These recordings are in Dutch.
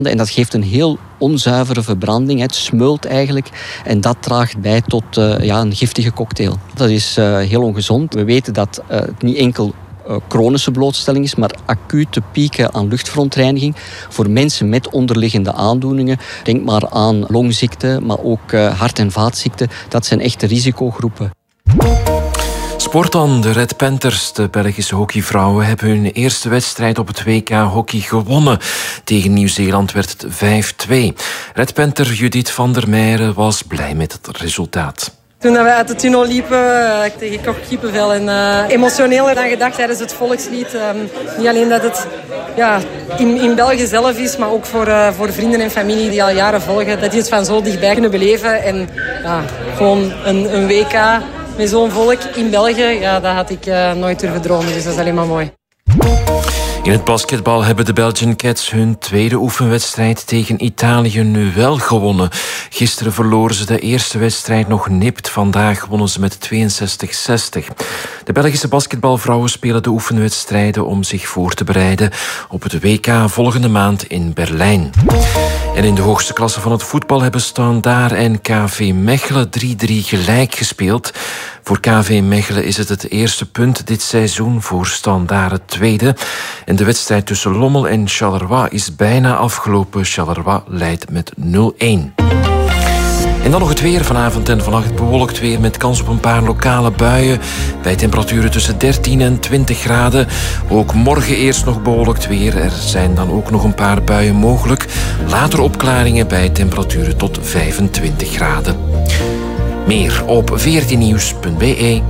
En dat geeft een heel onzuivere verbranding. Het smeult eigenlijk. En dat draagt bij tot een giftige cocktail. Dat is heel ongezond. We weten dat het niet enkel chronische blootstelling is, maar acute pieken aan luchtverontreiniging voor mensen met onderliggende aandoeningen. Denk maar aan longziekte, maar ook hart- en vaatziekten. Dat zijn echte risicogroepen. Sport dan. De Red Panthers, de Belgische hockeyvrouwen, hebben hun eerste wedstrijd op het WK hockey gewonnen. Tegen Nieuw-Zeeland werd het 5-2. Red Panther Judith van der Meijeren was blij met het resultaat. Toen we uit de tunnel liepen, kreeg ik ook kippenvel. En emotioneler dan gedacht tijdens het volkslied. Niet alleen dat het in België zelf is, maar ook voor vrienden en familie die al jaren volgen. Dat die het van zo dichtbij kunnen beleven. En gewoon een WK met zo'n volk in België, dat had ik nooit durven dromen. Dus dat is alleen maar mooi. In het basketbal hebben de Belgian Cats hun tweede oefenwedstrijd tegen Italië nu wel gewonnen. Gisteren verloren ze de eerste wedstrijd nog nipt. Vandaag wonnen ze met 62-60. De Belgische basketbalvrouwen spelen de oefenwedstrijden om zich voor te bereiden op het WK volgende maand in Berlijn. En in de hoogste klasse van het voetbal hebben Standaard en KV Mechelen 3-3 gelijk gespeeld. Voor KV Mechelen is het het eerste punt dit seizoen, voor Standaard het tweede. En de wedstrijd tussen Lommel en Charleroi is bijna afgelopen. Charleroi leidt met 0-1. En dan nog het weer. Vanavond en vannacht bewolkt weer met kans op een paar lokale buien. Bij temperaturen tussen 13 en 20 graden. Ook morgen eerst nog bewolkt weer. Er zijn dan ook nog een paar buien mogelijk. Later opklaringen bij temperaturen tot 25 graden. Meer op 14nieuws.be.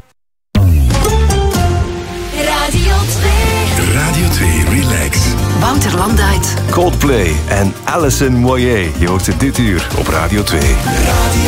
Radio 2 Relax. Wouter Landuyt. Coldplay en Alison Moyet. Je hoort het dit uur op Radio 2.